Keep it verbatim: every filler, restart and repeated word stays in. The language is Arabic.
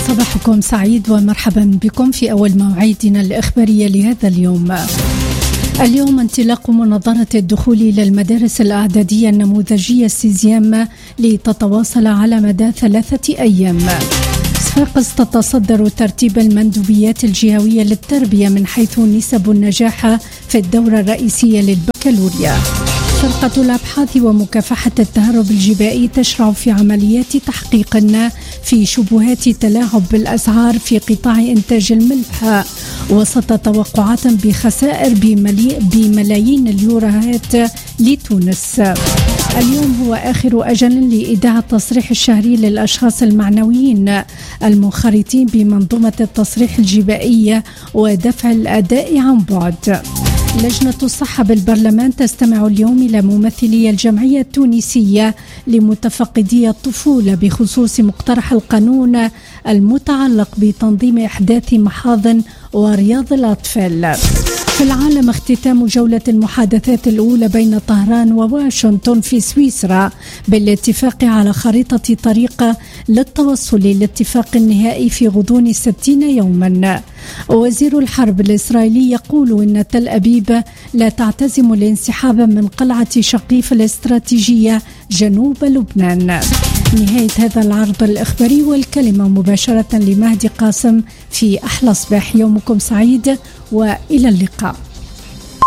صباحكم سعيد ومرحبا بكم في أول موعدنا الإخبارية لهذا اليوم. اليوم انطلاق منظمة الدخول إلى المدارس الإعدادية النموذجية سيزيام لتتواصل على مدى ثلاثة أيام. صفاقس تتصدر ترتيب المندوبيات الجهوية للتربية من حيث نسب النجاح في الدورة الرئيسية للبكالوريا. فرقة الأبحاث ومكافحة التهرب الجبائي تشرع في عمليات تحقيق في شبهات تلاعب بالأسعار في قطاع إنتاج الملح وسط توقعات بخسائر بملايين اليوروهات لتونس. اليوم هو آخر أجل لإيداع التصريح الشهري للأشخاص المعنويين المنخرطين بمنظومة التصريح الجبائية ودفع الأداء عن بعد. لجنة الصحة بالبرلمان تستمع اليوم إلى ممثلي الجمعية التونسية لمتفقدي الطفولة بخصوص مقترح القانون المتعلق بتنظيم إحداث محاضن ورياض الأطفال. في العالم اختتام جولة المحادثات الأولى بين طهران وواشنطن في سويسرا بالاتفاق على خريطة طريق للتوصل للاتفاق النهائي في غضون ستين يوما. وزير الحرب الإسرائيلي يقول إن تل أبيب لا تعتزم الانسحاب من قلعة شقيف الاستراتيجية جنوب لبنان. نهاية هذا العرض الإخباري والكلمة مباشرة لمهدي قاسم في أحلى صباح. يومكم سعيد وإلى اللقاء.